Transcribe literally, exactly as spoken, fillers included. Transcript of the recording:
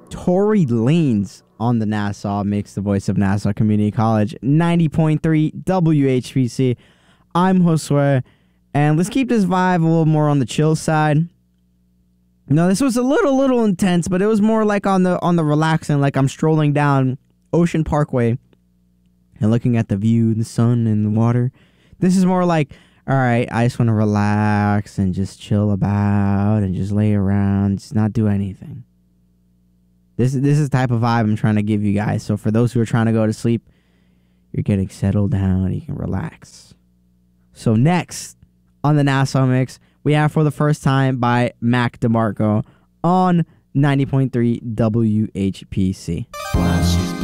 Tory Lanez on the Nassau Mix, the voice of Nassau Community College, ninety point three W H P C. I'm Josue, and let's keep this vibe a little more on the chill side. No, this was a little, little intense, but it was more like on the on the relaxing, like I'm strolling down Ocean Parkway and looking at the view, the sun, and the water. This is more like, all right, I just want to relax and just chill about and just lay around, just not do anything. This, this is the type of vibe I'm trying to give you guys. So for those who are trying to go to sleep, you're getting settled down. You can relax. So next on the Nassau Mix, we have For the First Time by Mac DeMarco on ninety point three W H P C.